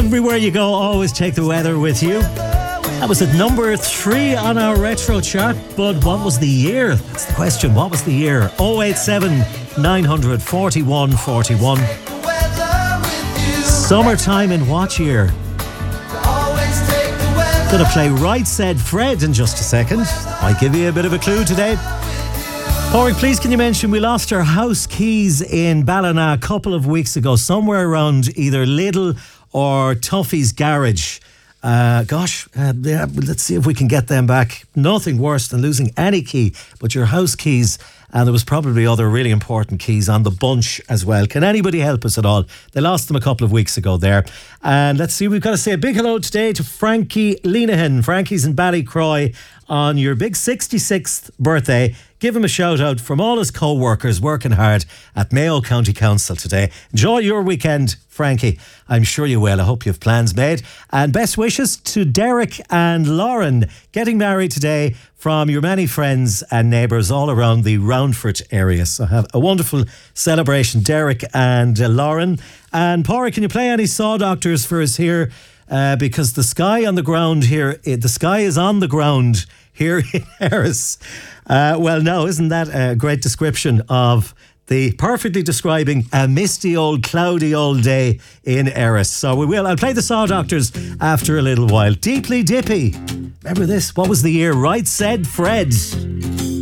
Everywhere you go, always take the weather with you. That was at number 3 on our retro chart, but what was the year? That's the question. What was the year? 087 900 41 41. Summertime in what year? Gonna play Right Said Fred in just a second. Might give you a bit of a clue today. Pádraig, please can you mention we lost our house keys in Ballina a couple of weeks ago, somewhere around either Lidl or Tuffy's garage. Let's see if we can get them back. Nothing worse than losing any key but your house keys. And there was probably other really important keys on the bunch as well. Can anybody help us at all? They lost them a couple of weeks ago there. And let's see, we've got to say a big hello today to Frankie Lenihan. Frankie's in Ballycroy on your big 66th birthday. Give him a shout out from all his co-workers working hard at Mayo County Council today. Enjoy your weekend, Frankie. I'm sure you will. I hope you have plans made. And best wishes to Derek and Lauren getting married today from your many friends and neighbours all around the Roundford area. So have a wonderful celebration, Derek and Lauren. And Pádraig, can you play any Saw Doctors for us here? Because the sky on the ground here, the sky is on the ground here in Erris. Well, no, isn't that a great description of the perfectly describing a misty old, cloudy old day in Erris? So we will. I'll play the Saw Doctors after a little while. Deeply Dippy. Remember this? What was the year? Right Said Fred.